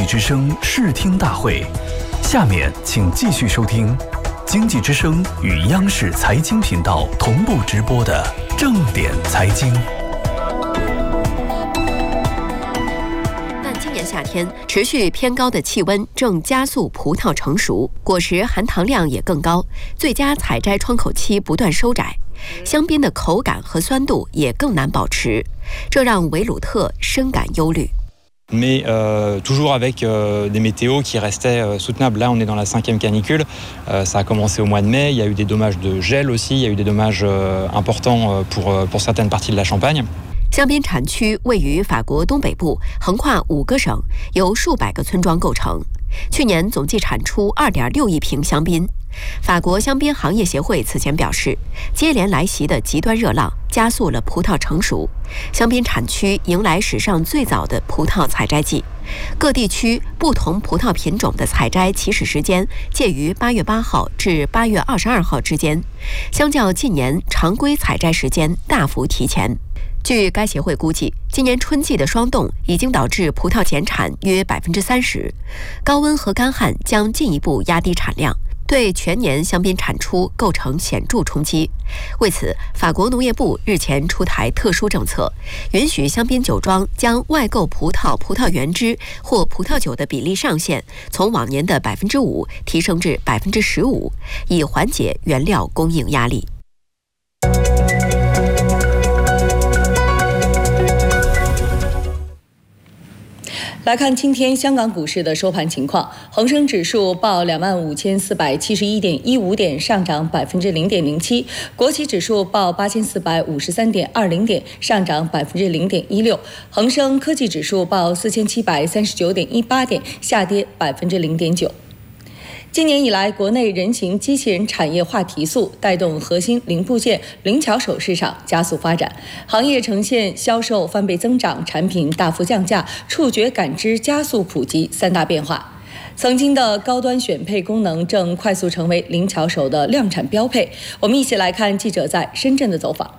之声视听大会，下面请继续收听经济之声与央视财经频道同步直播的正点财经。 今年夏天持续偏高的气温正加速葡萄成熟，果实含糖量也更高，最佳采摘窗口期不断收窄，香槟的口感和酸度也更难保持，这让维鲁特深感忧虑。 Mais toujours avec des météos qui restaient soutenables. Là, on est dans la 5e canicule. Ça a commencé au mois de mai. Il y a eu des dommages de gel aussi. Il y a eu des dommages importants pour certaines parties de la Champagne. 香槟产区位于法国东北部，横跨5个省，由数百个村庄构成。去年总计产出2.6亿瓶香槟。法国香槟行业协会此前表示，接连来袭的极端热浪加速了葡萄成熟，香槟产区迎来史上最早的葡萄采摘季。各地区不同葡萄品种的采摘起始时间介于8月8号至8月22号之间，相较近年常规采摘时间大幅提前。据该协会估计，今年春季的霜冻已经导致葡萄减产约30%，高温和干旱将进一步压低产量，对全年香槟产出构成显著冲击。为此，法国农业部日前出台特殊政策，允许香槟酒庄将外购葡萄原汁或葡萄酒的比例上限从往年的5%提升至15%，以缓解原料供应压力。 来看今天香港股市的收盘情况，恒生指数报25,471.15点，上涨0.07%；国企指数报8,453.20点，上涨0.16%；恒生科技指数报4,739.18点，下跌0.9%。今年以来，国内人形机器人产业化提速，带动核心零部件、灵巧手市场加速发展，行业呈现销售翻倍增长、产品大幅降价、触觉感知加速普及3大变化。曾经的高端选配功能正快速成为灵巧手的量产标配。我们一起来看记者在深圳的走访。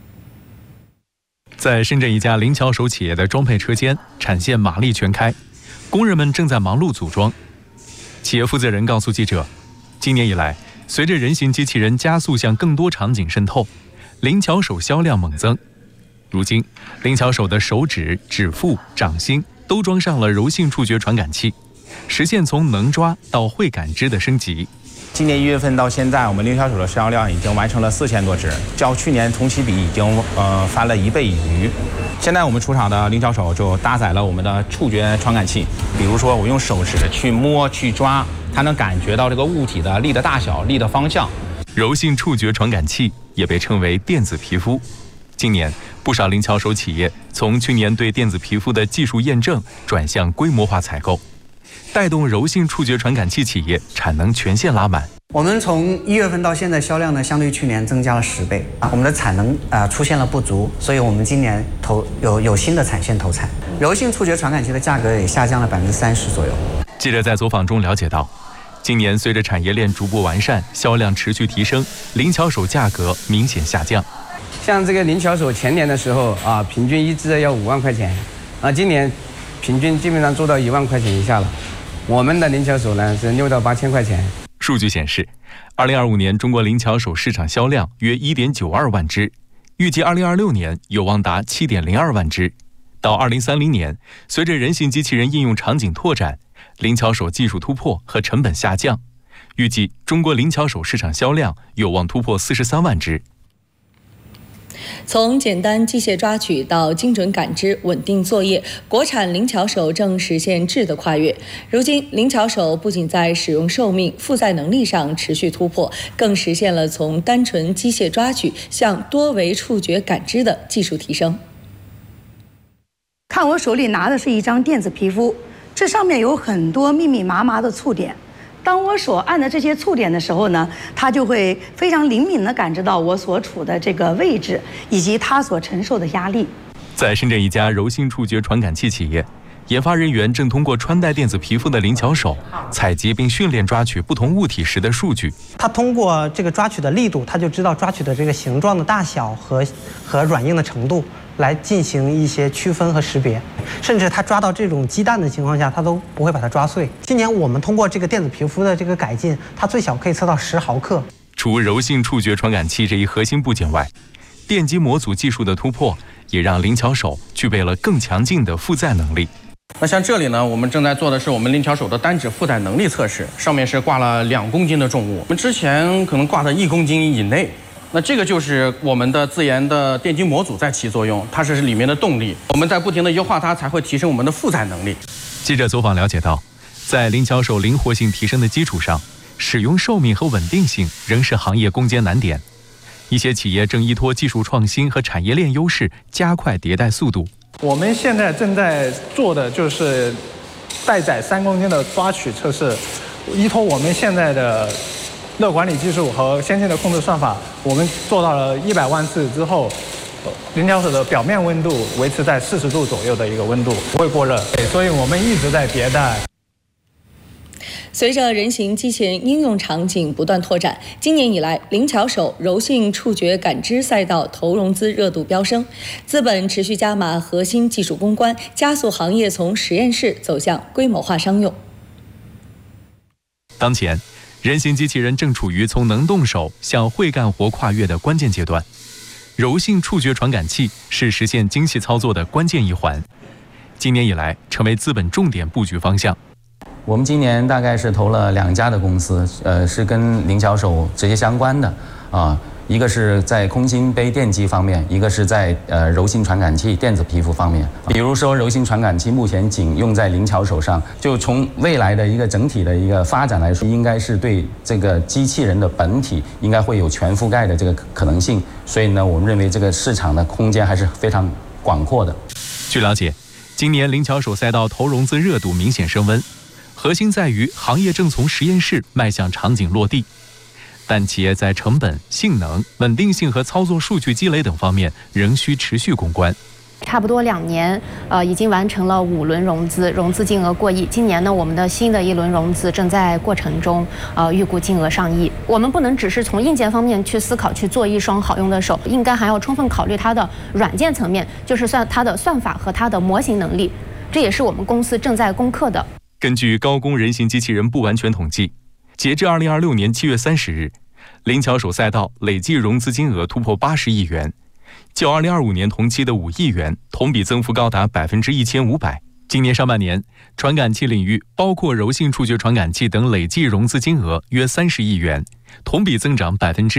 在深圳一家灵巧手企业的装配车间，产线马力全开，工人们正在忙碌组装。企业负责人告诉记者，今年以来，随着人形机器人加速向更多场景渗透，灵巧手销量猛增。如今，灵巧手的手指、指腹、掌心都装上了柔性触觉传感器，实现从能抓到会感知的升级。 今年1月份到现在，我们灵巧手的销量已经完成了4000多只，较去年同期比已经翻了1倍有余。现在我们出厂的灵巧手就搭载了我们的触觉传感器，比如说我用手指去摸、去抓，它能感觉到这个物体的力的大小、力的方向。 柔性触觉传感器也被称为电子皮肤。今年，不少灵巧手企业从去年对电子皮肤的技术验证转向规模化采购，带动柔性触觉传感器企业产能全线拉满。 我们从1月份到现在，销量呢相对去年增加了10倍我们的产能出现了不足，所以我们今年有新的产线投产。柔性触觉传感器的价格也下降了30%左右。 记者在走访中了解到，今年随着产业链逐步完善，销量持续提升，灵巧手价格明显下降。 像这个灵巧手前年的时候平均一只要5万块钱，今年平均基本上做到1万块钱以下了。我们的灵巧手呢是6到8千块钱。 数据显示，2025年中国灵巧手市场销量约1.92万只，预计2026年有望达7.02万只。到2030年，随着人形机器人应用场景拓展，灵巧手技术突破和成本下降，预计中国灵巧手市场销量有望突破43万只。 从简单机械抓取到精准感知、稳定作业，国产灵巧手正实现质的跨越。如今，灵巧手不仅在使用寿命、负载能力上持续突破，更实现了从单纯机械抓取向多维触觉感知的技术提升。 看我手里拿的是一张电子皮肤，这上面有很多密密麻麻的触点。当我手按的这些触点的时候呢，它就会非常灵敏地感知到我所处的这个位置以及它所承受的压力。 在深圳一家柔性触觉传感器企业，研发人员正通过穿戴电子皮肤的灵巧手，采集并训练抓取不同物体时的数据。 它通过这个抓取的力度，它就知道抓取的这个形状的大小和软硬的程度， 来进行一些区分和识别，甚至它抓到这种鸡蛋的情况下，它都不会把它抓碎。今年我们通过这个电子皮肤的这个改进，它最小可以测到10毫克。 除柔性触觉传感器这一核心部件外，电机模组技术的突破也让灵巧手具备了更强劲的负载能力。 那像这里呢，我们正在做的是我们灵巧手的单指负载能力测试，上面是挂了2公斤的重物，我们之前可能挂在1公斤以内。那这个就是我们的自研的电机模组在起作用，它是里面的动力，我们在不停的优化它，才会提升我们的负载能力。 记者走访了解到，在灵巧手灵活性提升的基础上，使用寿命和稳定性仍是行业攻坚难点。一些企业正依托技术创新和产业链优势，加快迭代速度。 我们现在正在做的就是待载3公斤的抓取测试，依托我们现在的热管理技术和先进的控制算法，我们做到了100万次之后，灵巧手的表面温度维持在40度左右的一个温度，不会过热。所以我们一直在迭代。 随着人形机器人应用场景不断拓展，今年以来，灵巧手柔性触觉感知赛道投融资热度飙升，资本持续加码核心技术攻关，加速行业从实验室走向规模化商用。 当前，人形机器人正处于从能动手向会干活跨越的关键阶段，柔性触觉传感器是实现精细操作的关键一环。今年以来，成为资本重点布局方向。 我们今年大概是投了2家的公司，是跟灵巧手直接相关的啊，一个是在空心杯电机方面，一个是在柔性传感器电子皮肤方面。比如说柔性传感器目前仅用在灵巧手上，就从未来的一个整体的一个发展来说，应该是对这个机器人的本体应该会有全覆盖的这个可能性。所以呢，我们认为这个市场的空间还是非常广阔的。 据了解，今年灵巧手赛道投融资热度明显升温。核心在于行业正从实验室迈向场景落地，但企业在成本、性能、稳定性和操作数据积累等方面仍需持续攻关。 差不多2年，已经完成了5轮融资，融资金额过亿。今年呢，我们的新的1轮融资正在过程中，预估金额上亿。我们不能只是从硬件方面去思考，去做一双好用的手，应该还要充分考虑它的软件层面，就是它的算法和它的模型能力。这也是我们公司正在攻克的。 根据高工人形机器人不完全统计，截至2026年7月30日，灵巧手赛道累计融资金额突破80亿元，较2025年同期的5亿元，同比增幅高达1500%。今年上半年，传感器领域包括柔性触觉传感器等累计融资金额约30亿元，同比增长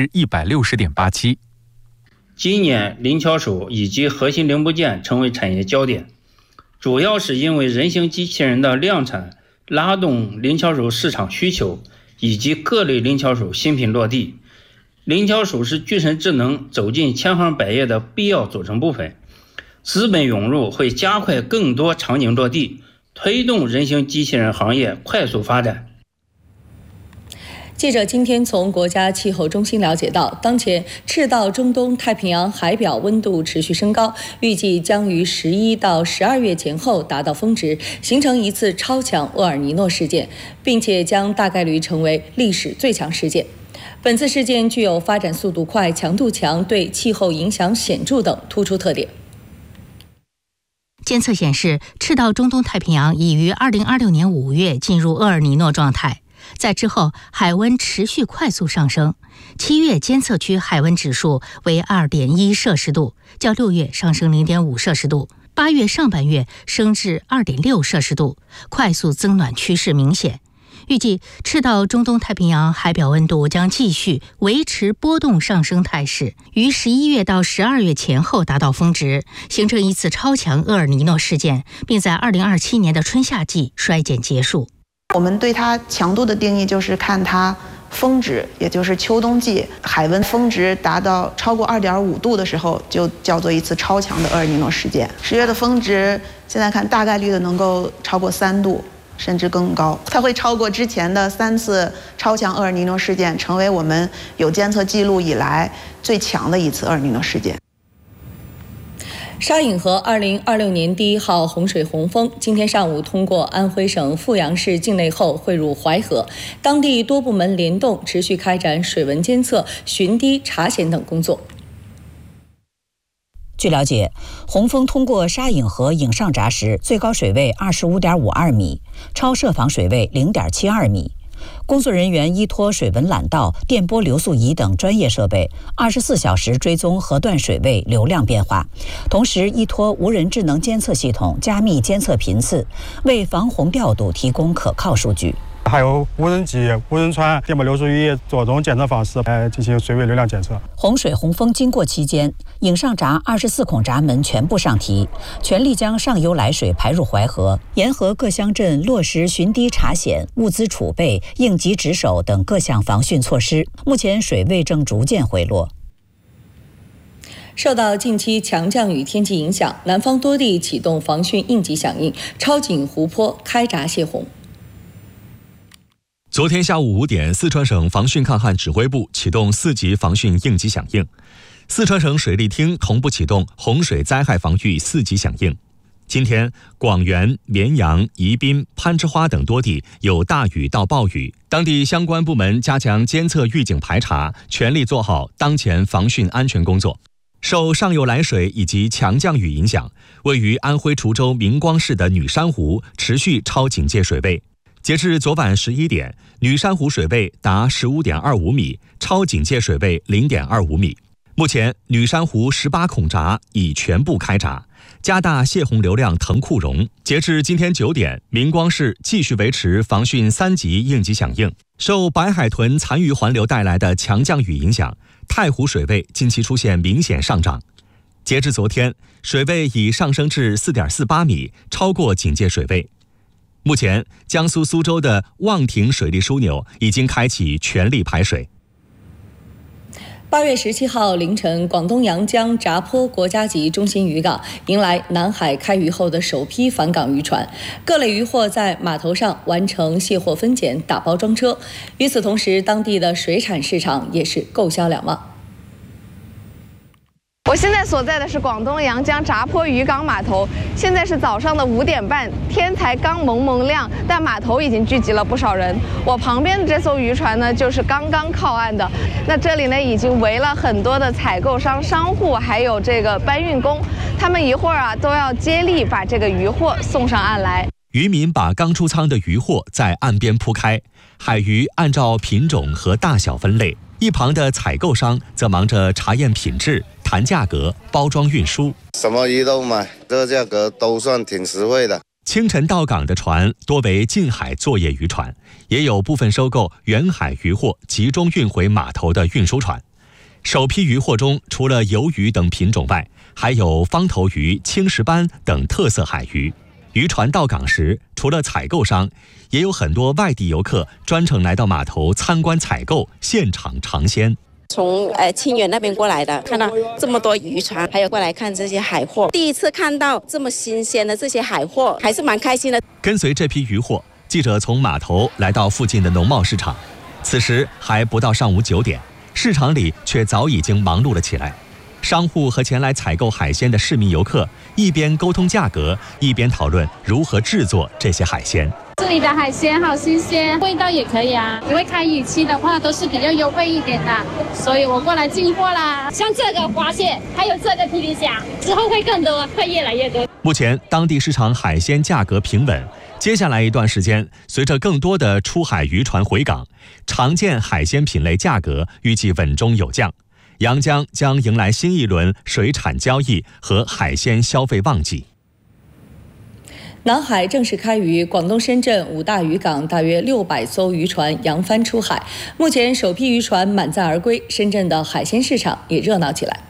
160.87%。 今年灵巧手以及核心零部件成为产业焦点。主要是因为人形机器人的量产拉动灵巧手市场需求，以及各类灵巧手新品落地。灵巧手是聚神智能走进千行百业的必要组成部分，资本涌入会加快更多场景落地，推动人形机器人行业快速发展。 记者今天从国家气候中心了解到，当前赤道中东太平洋海表温度持续升高，预计将于11到12月前后达到峰值，形成一次超强厄尔尼诺事件，并且将大概率成为历史最强事件。本次事件具有发展速度快、强度强、对气候影响显著等突出特点。 监测显示，赤道中东太平洋已于2026年5月进入厄尔尼诺状态。在之后，海温持续快速上升。7月监测区海温指数为2.1摄氏度，较6月上升0.5摄氏度。8月上半月升至2.6摄氏度，快速增暖趋势明显。预计赤道中东太平洋海表温度将继续维持波动上升态势，于11月到12月前后达到峰值，形成一次超强厄尔尼诺事件，并在2027年的春夏季衰减结束。 我们对它强度的定义就是看它峰值，也就是秋冬季海温峰值达到超过2.5度的时候，就叫做一次超强的厄尔尼诺事件。10月的峰值现在看大概率的能够超过3度，甚至更高。它会超过之前的3次超强厄尔尼诺事件，成为我们有监测记录以来最强的一次厄尔尼诺事件。 沙引河2026年第1号洪水洪峰今天上午通过安徽省阜阳市境内后汇入淮河，当地多部门联动持续开展水文监测、巡堤查险等工作。 据了解，红枫通过沙影河影上闸时，最高水位25.52米，超设防水位0.72米。工作人员依托水文缆道、电波流速仪等专业设备，24小时追踪河段水位流量变化，同时依托无人智能监测系统加密监测频次，为防洪调度提供可靠数据。 还有无人机、无人船、电波流速仪多种监测方式来进行水位流量监测。 洪水洪峰经过期间，影上闸24孔闸门全部上提，全力将上游来水排入淮河，沿河各乡镇落实巡堤查险、物资储备、应急值守等各项防汛措施。目前水位正逐渐回落。 受到近期强降雨天气影响，南方多地启动防汛应急响应，超警湖泊开闸泄洪。 昨天下午5点，四川省防汛抗旱指挥部启动4级防汛应急响应，四川省水利厅同步启动洪水灾害防御4级响应。今天，广元、绵阳、宜宾、攀枝花等多地有大雨到暴雨，当地相关部门加强监测预警排查，全力做好当前防汛安全工作。受上游来水以及强降雨影响，位于安徽滁州明光市的女山湖持续超警戒水位。截至昨晚11点，女山湖水位达15.25米，超警戒水位0.25米。目前，女山湖18孔闸已全部开闸，加大泄洪流量腾库容。截至今天9点，明光市继续维持防汛3级应急响应。受白海豚残余环流带来的强降雨影响，太湖水位近期出现明显上涨。截至昨天，水位已上升至4.48米，超过警戒水位。目前，江苏苏州的望亭水利枢纽已经开启全力排水。 8月17号凌晨，广东阳江闸坡国家级中心渔港迎来南海开渔后的首批返港渔船，各类渔获在码头上完成卸货分拣、打包装车。与此同时，当地的水产市场也是购销两旺。 我现在所在的是广东阳江闸坡渔港码头，现在是早上的5点半，天才刚蒙蒙亮，但码头已经聚集了不少人。我旁边的这艘渔船呢，就是刚刚靠岸的。那这里呢，已经围了很多的采购商、商户，还有这个搬运工，他们一会儿都要接力把这个渔货送上岸来。 渔民把刚出仓的渔货在岸边铺开，海鱼按照品种和大小分类。一旁的采购商则忙着查验品质、谈价格、包装运输。 什么鱼都买，这个价格都算挺实惠的。 清晨到港的船多为近海作业渔船，也有部分收购远海渔货集中运回码头的运输船。首批渔货中，除了鱿鱼等品种外，还有方头鱼、青石斑等特色海鱼。渔船到港时，除了采购商，也有很多外地游客专程来到码头参观采购，现场尝鲜。 从清远那边过来的，看到这么多渔船，还有过来看这些海货，第一次看到这么新鲜的这些海货，还是蛮开心的。 跟随这批渔货，记者从码头来到附近的农贸市场，此时还不到上午9点，市场里却早已经忙碌了起来。商户和前来采购海鲜的市民游客一边沟通价格，一边讨论如何制作这些海鲜。 这里的海鲜好新鲜，味道也可以啊。因为开渔期的话都是比较优惠一点的，所以我过来进货啦。像这个花蟹，还有这个皮皮虾，之后会更多，会越来越多。 目前当地市场海鲜价格平稳，接下来一段时间，随着更多的出海渔船回港，常见海鲜品类价格预计稳中有降。阳江将迎来新一轮水产交易和海鲜消费旺季。 南海正式开渔，广东深圳5大渔港大约600艘渔船扬帆出海，目前首批渔船满载而归，深圳的海鲜市场也热闹起来。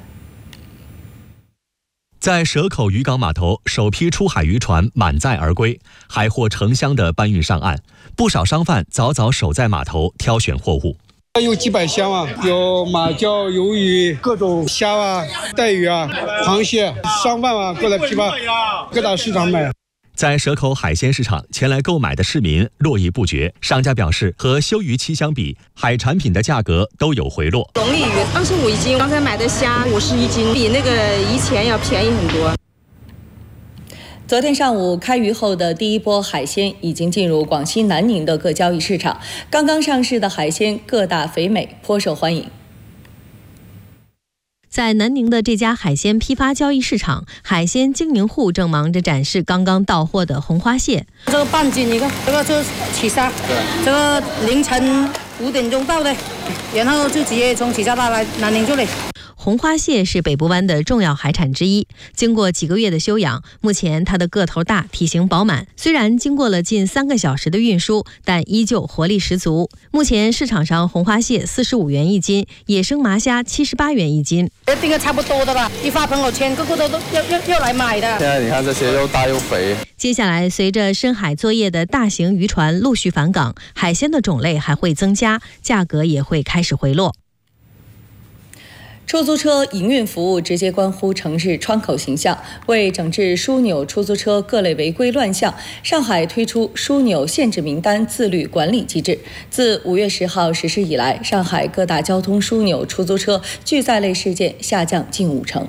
在蛇口渔港码头，首批出海渔船满载而归，海货成箱的搬运上岸，不少商贩早早守在码头挑选货物。 有几百箱啊，有马鲛、鱿鱼、各种虾啊、带鱼啊、螃蟹，商贩啊过来批发，各大市场买。 在蛇口海鲜市场前来购买的市民络绎不绝，商家表示，和休渔期相比，海产品的价格都有回落。 龙利鱼25一斤，刚才买的虾50一斤，比那个以前要便宜很多。 昨天上午开渔后的第一波海鲜已经进入广西南宁的各交易市场，刚刚上市的海鲜个大肥美，颇受欢迎。 在南宁的这家海鲜批发交易市场，海鲜经营户正忙着展示刚刚到货的红花蟹。 这个半斤一个，这个就是起沙，这个凌晨5点钟到的，然后就直接从起沙到来南宁这里。 红花蟹是北部湾的重要海产之一，经过几个月的休养，目前它的个头大，体型饱满。虽然经过了近3个小时的运输，但依旧活力十足。目前市场上红花蟹45元一斤，野生麻虾78元一斤。 这个差不多的吧，一发朋友圈，个个都要来买的。 现在你看这些又大又肥。 接下来，随着深海作业的大型渔船陆续返港，海鲜的种类还会增加，价格也会开始回落。 出租车营运服务直接关乎城市窗口形象。为整治枢纽出租车各类违规乱象，上海推出枢纽限制名单自律管理机制。自5月10号实施以来，上海各大交通枢纽出租车拒载类事件下降近50%。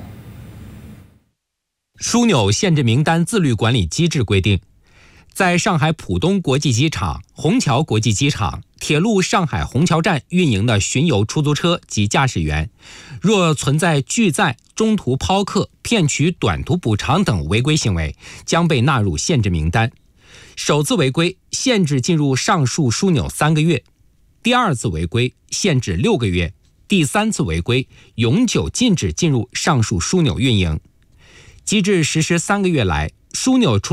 枢纽限制名单自律管理机制规定，在上海浦东国际机场、虹桥国际机场、铁路上海虹桥站运营的巡游出租车及驾驶员，若存在拒载、中途抛客、骗取短途补偿等违规行为，将被纳入限制名单。首次违规限制进入上述枢纽3个月，第2次违规限制6个月，第3次违规永久禁止进入上述枢纽运营。机制实施3个月来，枢纽出